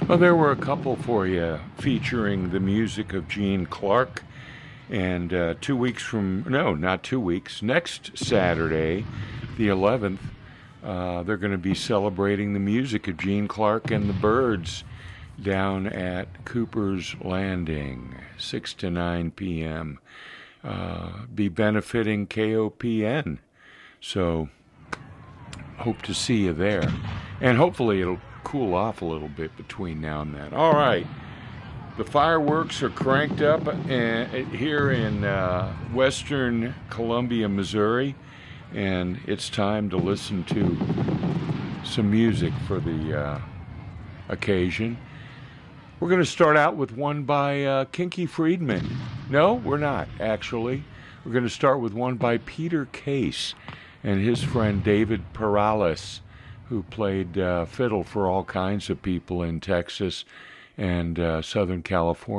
Well, there were a couple for you featuring the music of Gene Clark. And 2 weeks from, no, not 2 weeks, next Saturday, the 11th, they're going to be celebrating the music of Gene Clark and the Byrds down at Cooper's Landing, 6 to 9 p.m. Be benefiting KOPN. So, hope to see you there. And hopefully it'll cool off a little bit between now and then. All right. The fireworks are cranked up here in western Columbia, Missouri, and it's time to listen to some music for the occasion. We're going to start out with one by Kinky Friedman. No, we're not, actually. We're going to start with one by Peter Case and his friend David Perales, who played fiddle for all kinds of people in Texas and Southern California.